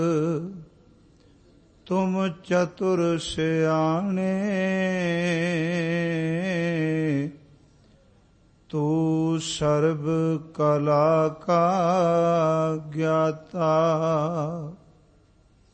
ਤੁਮ ਚਤੁਰ ਸਿਆਣੇ, ਤੂੰ ਸਰਬ ਕਲਾ ਕਾ ਗਿਆਤਾ।